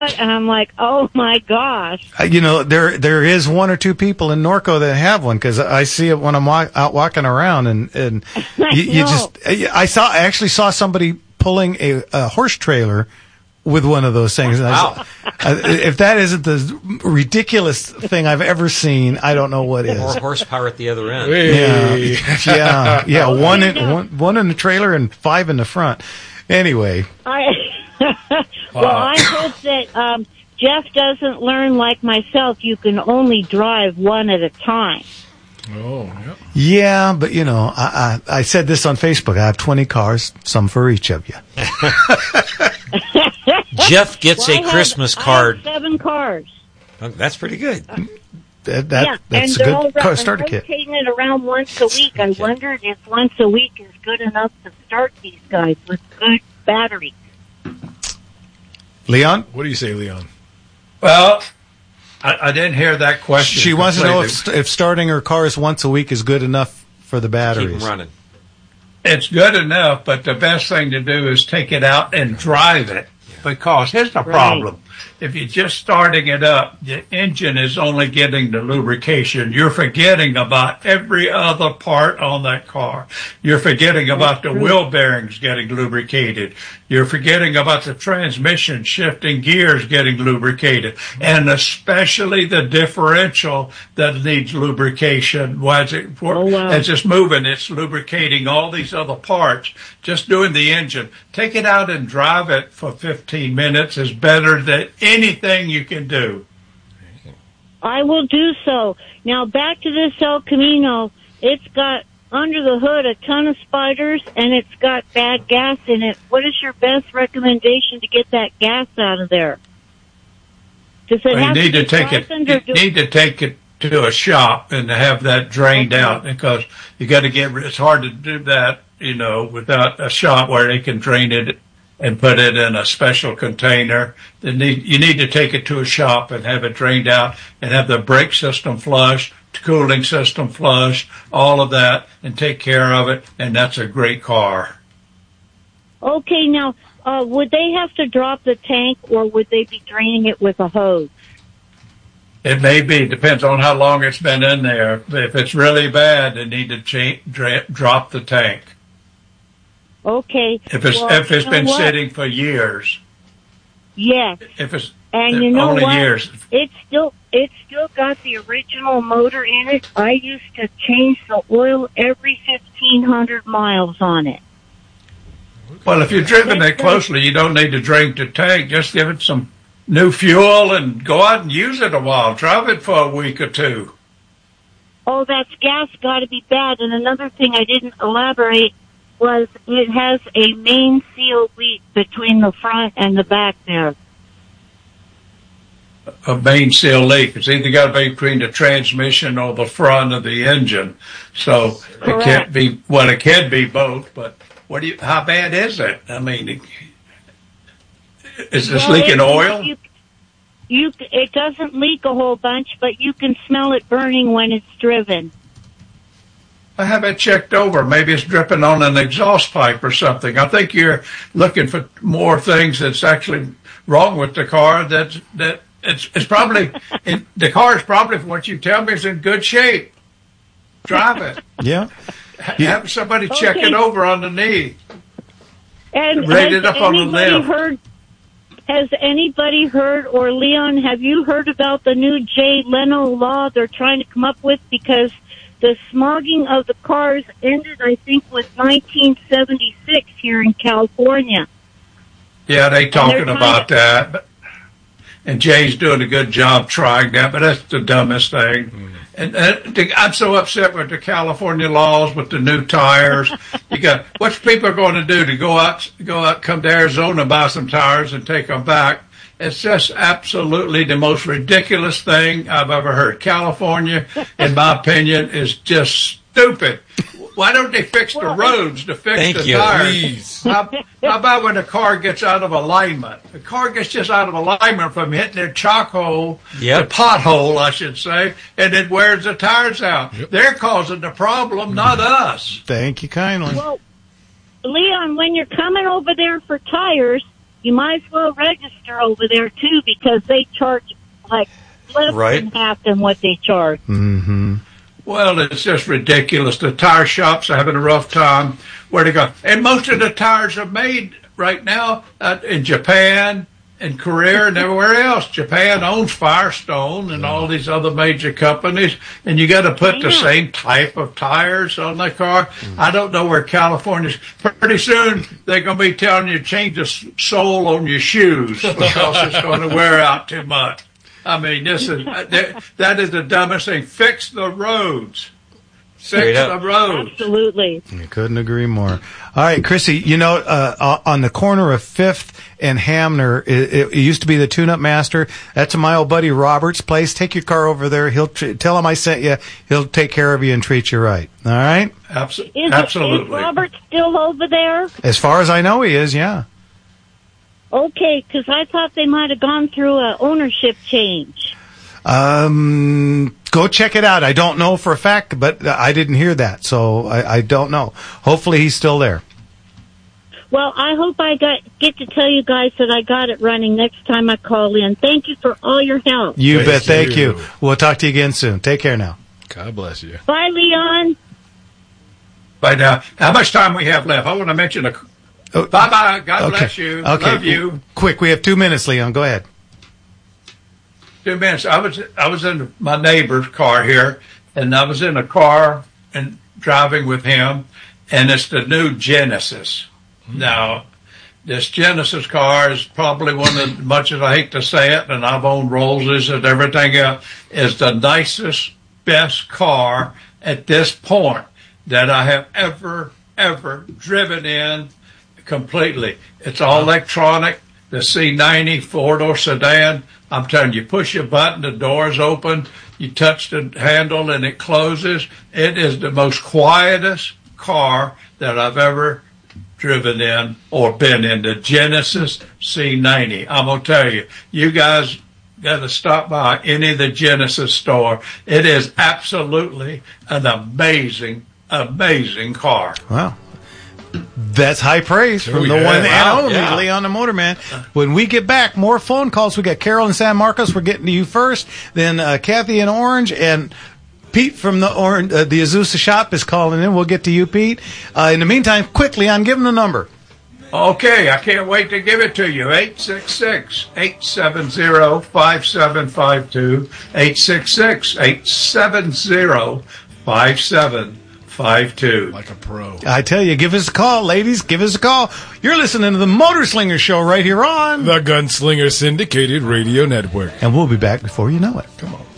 And I'm like, oh my gosh. There is one or two people in Norco that have one, because I see it when I'm out walking around, and I actually saw somebody pulling a horse trailer with one of those things. And wow. If that isn't the ridiculous thing I've ever seen, I don't know what is. More horsepower at the other end. Hey. Yeah. One in the trailer and 5 in the front. Anyway. Well, I hope that Jeff doesn't learn like myself. You can only drive one at a time. Oh, yeah. Yeah, but I said this on Facebook. I have 20 cars, some for each of you. Jeff gets a Christmas card. I have 7 cars. Oh, that's pretty good. That's a good starter kit. I'm rotating it around once a week. I wondered if once a week is good enough to start these guys with good batteries. Leon? What do you say, Leon? Well, I didn't hear that question. She wants to know if starting her cars once a week is good enough for the batteries. Keep them running. It's good enough, but the best thing to do is take it out and drive it. Because here's the problem. If you're just starting it up, the engine is only getting the lubrication. You're forgetting about every other part on that car. You're forgetting about the wheel bearings getting lubricated. You're forgetting about the transmission shifting gears getting lubricated. And especially the differential that needs lubrication. As it's moving, it's lubricating all these other parts. Just doing the engine. Take it out and drive it for 15 minutes is better than anything you can do. I will do so. Now back to this El Camino. It's got under the hood a ton of spiders, and it's got bad gas in it. What is your best recommendation to get that gas out of there? Does it have you need to take it to a shop and to have that drained out, because you got to it's hard to do that, without a shop where they can drain it and put it in a special container. You need to take it to a shop and have it drained out and have the brake system flushed, cooling system flushed, all of that, and take care of it, and that's a great car. Okay, now, would they have to drop the tank, or would they be draining it with a hose? It may be. Depends on how long it's been in there. If it's really bad, they need to drop the tank. Okay. If it's been sitting for years. Yes. If it's and you know only what? years. It's still got the original motor in it. I used to change the oil every 1,500 miles on it. Well, if you've driven it closely, you don't need to drain the tank. Just give it some new fuel and go out and use it a while. Drive it for a week or two. Oh, that's gas got to be bad. And another thing I didn't elaborate was it has a main seal leak between the front and the back there. A main seal leak. It's either got to be between the transmission or the front of the engine. So Correct. It can't be, well, it can be both, but how bad is it? I mean, is this leaking oil? It doesn't leak a whole bunch, but you can smell it burning when it's driven. I have it checked over. Maybe it's dripping on an exhaust pipe or something. I think you're looking for more things that's actually wrong with the car. It's probably the car is probably, from what you tell me, is in good shape. Drive it. Yeah. Have somebody check it over underneath. And rate it up on the left. Has anybody heard, or Leon, have you heard about the new Jay Leno law they're trying to come up with? Because the smogging of the cars ended, I think, with 1976 here in California. Yeah, they talking about that. And Jay's doing a good job trying that, but that's the dumbest thing. Mm. And I'm so upset with the California laws with the new tires. What's people going to do to go out, come to Arizona, buy some tires and take them back? It's just absolutely the most ridiculous thing I've ever heard. California, in my opinion, is just stupid. Why don't they fix the roads to fix the tires? How about when the car gets out of alignment? The car gets just out of alignment from hitting their chock hole, the pothole, I should say, and it wears the tires out. Yep. They're causing the problem, not us. Thank you kindly. Well, Leon, when you're coming over there for tires, you might as well register over there too, because they charge like less Right. than half than what they charge. Mm-hmm. Well, it's just ridiculous. The tire shops are having a rough time. Where to go? And most of the tires are made right now in Japan and Korea and everywhere else. Japan owns Firestone and all these other major companies, and you got to put the same type of tires on the car. I don't know where California's. Pretty soon they're going to be telling you to change the sole on your shoes because it's going to wear out too much. I mean, this is that is the dumbest thing. Fix the roads. Straight Fix up. the roads. Absolutely. I couldn't agree more. All right, Chrissy, on the corner of 5th and Hamner, it used to be the Tune-Up Master. That's my old buddy Robert's place. Take your car over there. He'll tell him I sent you. He'll take care of you and treat you right. All right? Absolutely. Is Robert still over there? As far as I know, he is, yeah. Okay, because I thought they might have gone through a ownership change. Go check it out. I don't know for a fact, but I didn't hear that, so I don't know. Hopefully he's still there. Well, I hope I get to tell you guys that I got it running next time I call in. Thank you for all your help. You bet. Thank you. you. We'll talk to you again soon. Take care now. God bless you. Bye, Leon. But how much time we have left? I want to mention a. Bye-bye. God bless you. Okay. Love you. Quick, we have 2 minutes, Leon. Go ahead. 2 minutes. I was in my neighbor's car here, and I was in a car and driving with him, and it's the new Genesis. Now, this Genesis car is probably one of, as much as I hate to say it, and I've owned Rolls's and everything else, is the nicest, best car at this point that I have ever driven in completely. It's all electronic. The C90 four-door sedan, I'm telling you, push a button, the doors open, you touch the handle and it closes. It is the most quietest car that I've ever driven in or been in, the Genesis C90. I'm going to tell you, you guys got to stop by any of the Genesis store. It is absolutely an amazing car. Wow. That's high praise from the one and only Leon the Motorman. When we get back, more phone calls. We got Carol in San Marcos. We're getting to you first. Then Kathy in Orange and Pete from the Azusa shop is calling in. We'll get to you, Pete. In the meantime, quickly, Leon, give them the number. Okay, I can't wait to give it to you. 866-870-5752. 866-870-5752. Like a pro. I tell you, give us a call, ladies. Give us a call. You're listening to the Motor Slinger Show right here on The Gunslinger Syndicated Radio Network. And we'll be back before you know it. Come on.